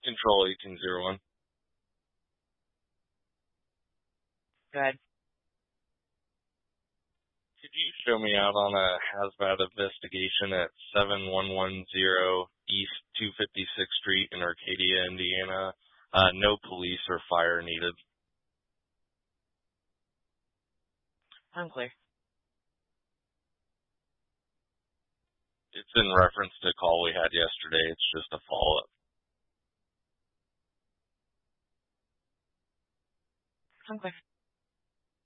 Control 1801. Go ahead. Could you show me out on a hazmat investigation at 7110 East 256th Street in Arcadia, Indiana? No police or fire needed. Unclear. It's in reference to a call we had yesterday. It's just a follow-up. Unclear.